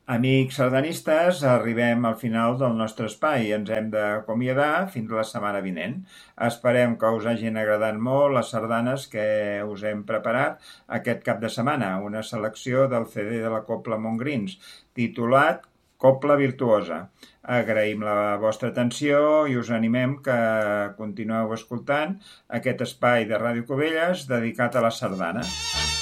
Amics sardanistes, arribem al final del nostre espai. Ens hem d'acomiadar fins la setmana vinent. Esperem que us hagin agradat molt les sardanes que us hem preparat aquest cap de setmana. Una selecció del CD de la Copla Montgrins, titulat Copla Virtuosa. Agraïm la vostra atenció i us animem que continueu escoltant aquest espai de Ràdio Cubelles dedicat a la sardana.